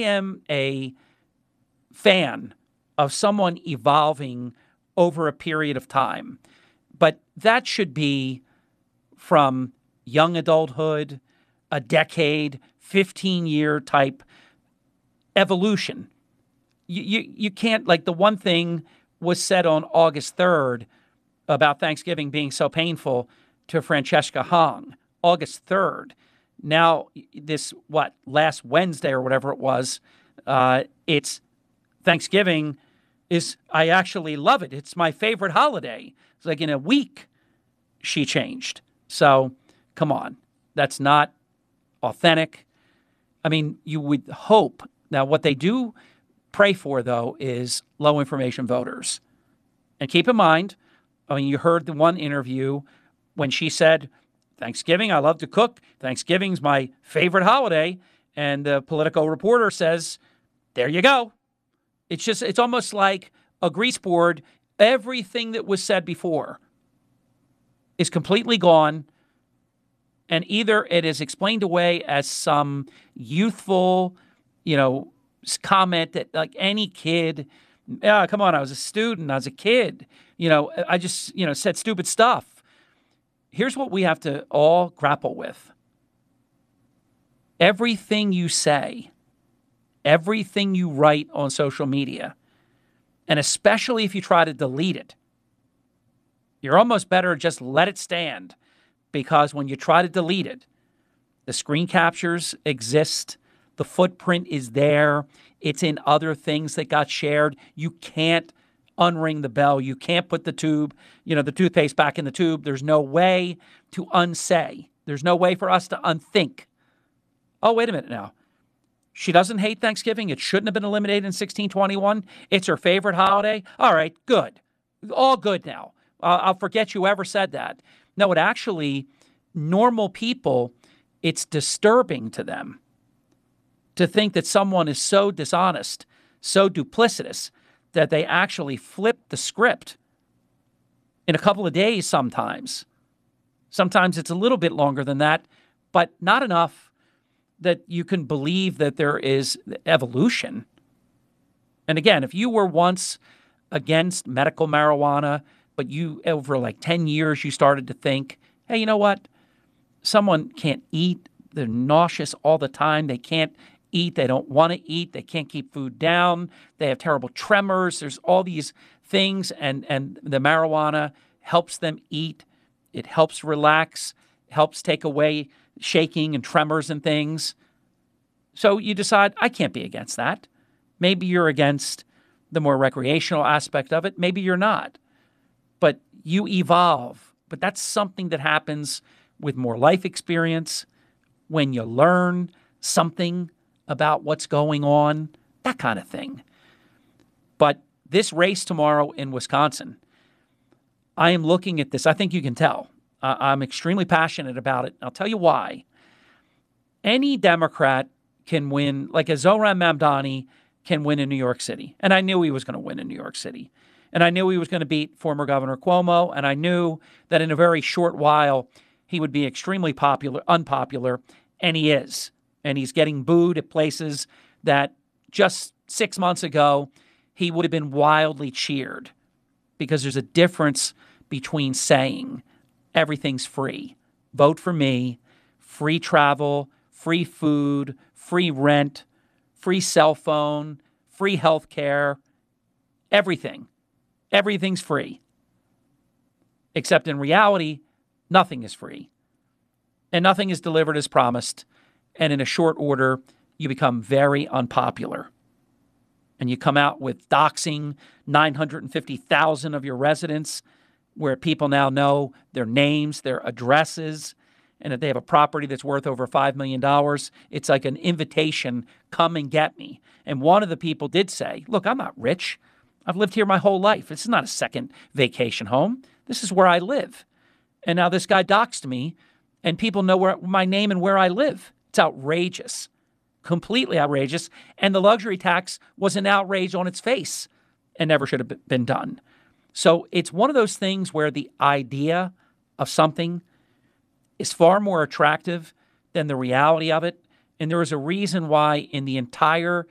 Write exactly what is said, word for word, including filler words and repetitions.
am a fan of someone evolving over a period of time, but that should be from young adulthood, a decade, fifteen-year type evolution. You, you, you can't, like the one thing was said on August third about Thanksgiving being so painful to Francesca Hong, August third. Now, this, what, last Wednesday or whatever it was, uh, it's Thanksgiving is, I actually love it. It's my favorite holiday. It's like in a week she changed. So, come on. That's not authentic. I mean, you would hope. Now, what they do pray for, though, is low information voters. And keep in mind, I mean, you heard the one interview when she said, Thanksgiving, I love to cook. Thanksgiving's my favorite holiday. And the Politico reporter says, there you go. It's just, it's almost like a grease board. Everything that was said before is completely gone. And either it is explained away as some youthful, you know, comment that like any kid, yeah, come on, I was a student, I was a kid, you know, I just, you know, said stupid stuff. Here's what we have to all grapple with. Everything you say, everything you write on social media, and especially if you try to delete it, you're almost better just let it stand, because when you try to delete it, the screen captures exist, the footprint is there, it's in other things that got shared. You can't unring the bell. You can't put the tube, you know, the toothpaste back in the tube. There's no way to unsay. There's no way for us to unthink. Oh, wait a minute now. She doesn't hate Thanksgiving. It shouldn't have been eliminated in sixteen twenty-one. It's her favorite holiday. All right, good. All good now. Uh, I'll forget you ever said that. No, it actually, normal people, it's disturbing to them to think that someone is so dishonest, so duplicitous, that they actually flip the script in a couple of days sometimes. Sometimes it's a little bit longer than that, but not enough that you can believe that there is evolution. And again, if you were once against medical marijuana, but you, over like ten years, you started to think, hey, you know what? Someone can't eat. They're nauseous all the time. They can't eat. They don't want to eat. They can't keep food down. They have terrible tremors. There's all these things, and, and the marijuana helps them eat. It helps relax, helps take away shaking and tremors and things. So you decide, I can't be against that. Maybe you're against the more recreational aspect of it. Maybe you're not. But you evolve. But that's something that happens with more life experience, when you learn something about what's going on, that kind of thing. But this race tomorrow in Wisconsin, I am looking at this. I think you can tell. Uh, I'm extremely passionate about it. I'll tell you why. Any Democrat can win, like a Zohran Mamdani can win in New York City. And I knew he was going to win in New York City. And I knew he was going to beat former Governor Cuomo. And I knew that in a very short while, he would be extremely popular, unpopular. And he is. And he's getting booed at places that just six months ago, he would have been wildly cheered, because there's a difference between saying everything's free, vote for me, free travel, free food, free rent, free cell phone, free health care, everything. Everything's free. Except in reality, nothing is free. And nothing is delivered as promised. And in a short order, you become very unpopular. And you come out with doxing nine hundred fifty thousand of your residents, where people now know their names, their addresses, and if they have a property that's worth over five million dollars, it's like an invitation, come and get me. And one of the people did say, look, I'm not rich. I've lived here my whole life. This is not a second vacation home. This is where I live. And now this guy doxed me, and people know where my name and where I live. It's outrageous, completely outrageous. And the luxury tax was an outrage on its face and never should have been done. So it's one of those things where the idea of something is far more attractive than the reality of it. And there is a reason why in the entire